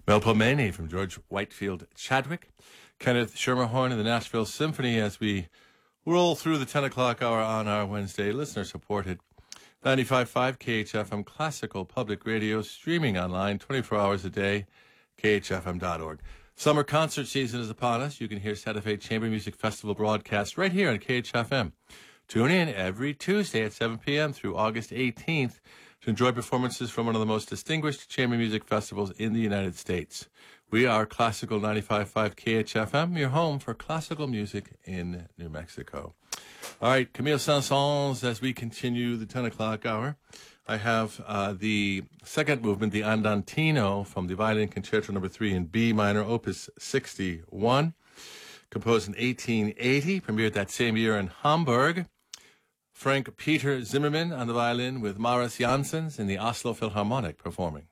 Melpomene from George Whitefield Chadwick. Kenneth Schermerhorn and the Nashville Symphony as we roll through the 10 o'clock hour on our Wednesday, listener-supported 95.5 KHFM Classical Public Radio, streaming online 24 hours a day, khfm.org. Summer concert season is upon us. You can hear Santa Fe Chamber Music Festival broadcast right here on KHFM. Tune in every Tuesday at 7 p.m. through August 18th to enjoy performances from one of the most distinguished chamber music festivals in the United States. We are Classical 95.5 KHFM, your home for classical music in New Mexico. All right, Camille Saint-Saëns, as we continue the 10 o'clock hour. I have the second movement, the Andantino, from the Violin Concerto No. 3 in B minor, Opus 61, composed in 1880, premiered that same year in Hamburg. Frank Peter Zimmermann on the violin with Maris Janssens in the Oslo Philharmonic performing.